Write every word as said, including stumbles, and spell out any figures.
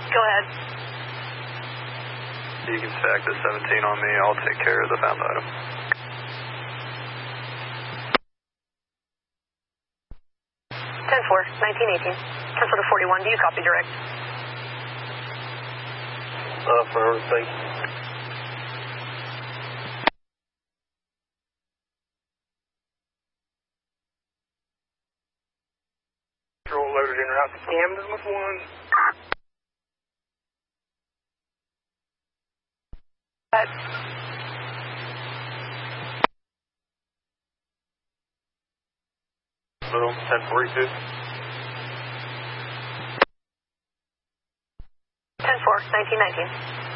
Go ahead. You can stack the seventeen on me. I'll take care of the found item. ten four, nineteen eighteen. Cancel to forty-one. Do you copy direct? Uh, for everything. Control loaded in route to Camden with one. That. Boom, ten forty-two. ten four, nineteen nineteen.